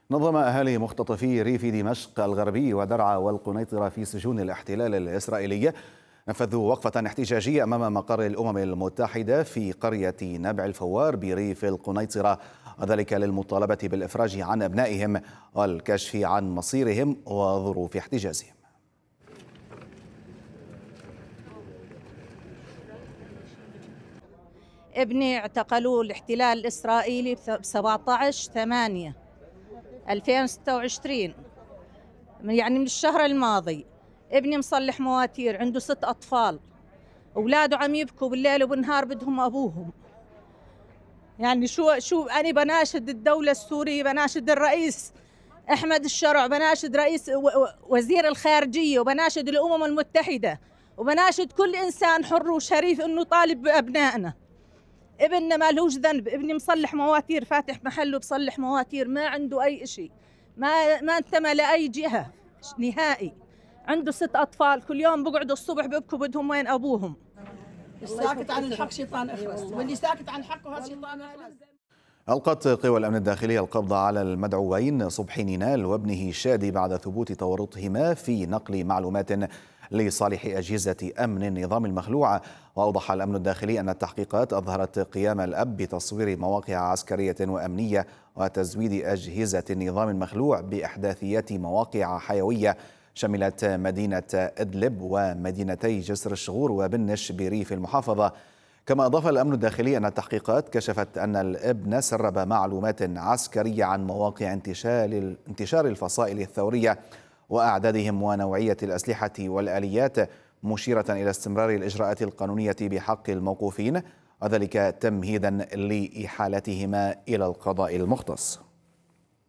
نظم أهالي مختطفي ريف دمشق الغربي ودرعا والقنيطرة في سجون الاحتلال الإسرائيلي نفذوا وقفة احتجاجية أمام مقر الأمم المتحدة في قرية نبع الفوار بريف القنيطرة، وذلك للمطالبة بالإفراج عن أبنائهم والكشف عن مصيرهم وظروف احتجازهم. ابني اعتقلوه الاحتلال الإسرائيلي ب 17/8/2026، يعني من الشهر الماضي. ابني مصلح مواتير، عنده 6 أطفال، أولاده عم يبكوا بالليل وبالنهار بدهم أبوهم. يعني شو أنا بناشد الدولة السورية، بناشد الرئيس أحمد الشرع، بناشد رئيس وزير الخارجية، وبناشد الأمم المتحدة، وبناشد كل إنسان حر وشريف إنه طالب بأبنائنا. ابننا ما لهوش ذنب، ابني مصلح مواتير، فاتح محله بصلح مواتير، ما عنده أي شيء، ما انتمى لأي جهة نهائي. عنده 6 أطفال، كل يوم بقعدوا الصبح بيبكوا بدهم وين أبوهم. الساكت عن الحق شيطان اخرس، واللي ساكت عن حقه هذا شيطان اخرس. ألقت قوى الأمن الداخلي القبض على المدعوين صبحي نينال وابنه شادي بعد ثبوت تورطهما في نقل معلومات لصالح أجهزة أمن النظام المخلوع. وأوضح الأمن الداخلي أن التحقيقات أظهرت قيام الأب بتصوير مواقع عسكرية وأمنية وتزويد أجهزة النظام المخلوع بإحداثيات مواقع حيوية شملت مدينة إدلب ومدينتي جسر الشغور وبنش بريف المحافظة. كما أضاف الأمن الداخلي أن التحقيقات كشفت أن الابن سرب معلومات عسكرية عن مواقع انتشار الفصائل الثورية وأعدادهم ونوعية الأسلحة والآليات، مشيرة إلى استمرار الإجراءات القانونية بحق الموقوفين، وذلك تمهيدا لإحالتهما إلى القضاء المختص.